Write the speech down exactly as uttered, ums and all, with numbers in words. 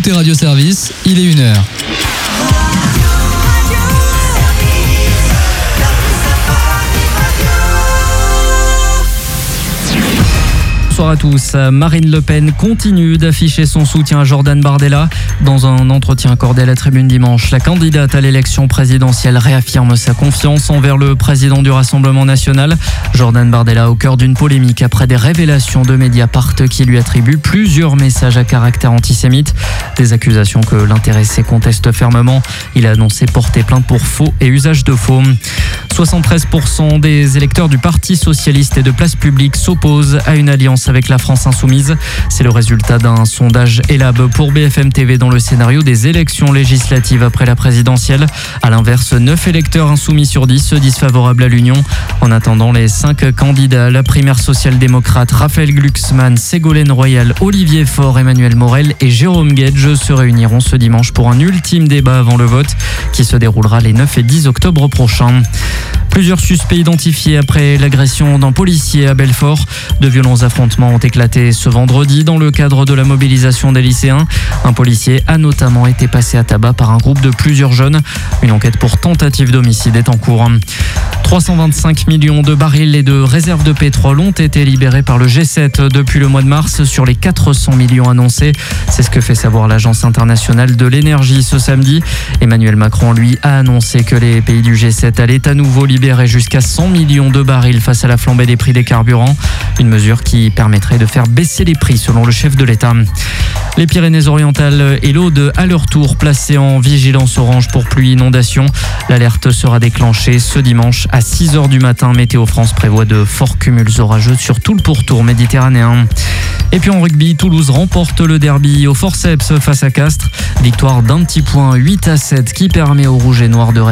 écoutez Radio Service, il est une heure. Bonsoir à tous. Marine Le Pen continue d'afficher son soutien à Jordan Bardella. Dans un entretien accordé à la Tribune dimanche, la candidate à l'élection présidentielle réaffirme sa confiance envers le président du Rassemblement national. Jordan Bardella au cœur d'une polémique après des révélations de Mediapart qui lui attribuent plusieurs messages à caractère antisémite. Des accusations que l'intéressé conteste fermement. Il a annoncé porter plainte pour faux et usage de faux. soixante-treize pour cent des électeurs du Parti socialiste et de Place publique s'opposent à une alliance avec la France insoumise. C'est le résultat d'un sondage Elab pour B F M T V dans le scénario des élections législatives après la présidentielle. À l'inverse, neuf électeurs insoumis sur dix se disent favorables à l'union. En attendant, les cinq candidats à la primaire social-démocrate, Raphaël Glucksmann, Ségolène Royal, Olivier Faure, Emmanuel Morel et Jérôme Guedj se réuniront ce dimanche pour un ultime débat avant le vote qui se déroulera les neuf et dix octobre prochains. Plusieurs suspects identifiés après l'agression d'un policier à Belfort. De violents affrontements ont éclaté ce vendredi dans le cadre de la mobilisation des lycéens. Un policier a notamment été passé à tabac par un groupe de plusieurs jeunes. Une enquête pour tentative d'homicide est en cours. trois cent vingt-cinq millions de barils et de réserves de pétrole ont été libérés par le G sept depuis le mois de mars sur les quatre cents millions annoncés. C'est ce que fait savoir l'Agence internationale de l'énergie ce samedi. Emmanuel Macron, lui, a annoncé que les pays du G sept allaient à nouveau libérer jusqu'à cent millions de barils face à la flambée des prix des carburants. Une mesure qui permettrait de faire baisser les prix selon le chef de l'État. Les Pyrénées-Orientales et l'Aude à leur tour placés en vigilance orange pour pluie inondation. L'alerte sera déclenchée ce dimanche à six heures du matin. Météo France prévoit de forts cumuls orageux sur tout le pourtour méditerranéen. Et puis en rugby, Toulouse remporte le derby au forceps face à Castres. Victoire d'un petit point, huit à sept, qui permet aux Rouges et Noirs de